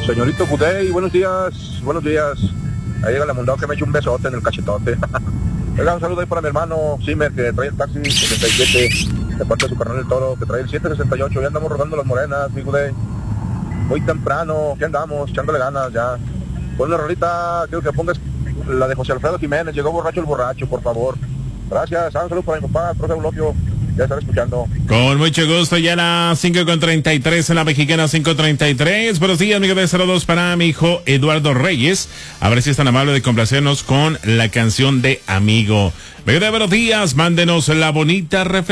Señorito Gudey, buenos días. Ahí llega la mundado que me eche un besote en el cachetote. Oiga, un saludo ahí para mi hermano Simer, que trae el taxi 77, de parte de su carnal El Toro, que trae el 768. Ya andamos rodando las morenas, mi Gudey. Muy temprano, ¿qué andamos? Echándole ganas ya. Pon una rolita, quiero que pongas la de José Alfredo Jiménez, Llegó borracho el borracho, por favor. Gracias, un saludo para mi papá, profe Eulogio, ya estaré escuchando. Con mucho gusto, ya las 5:33 en la Mexicana 5:33. Buenos días, amigo de 02 para mi hijo Eduardo Reyes. A ver si es tan amable de complacernos con la canción de Amigo. Buenos días, mándenos la bonita referencia.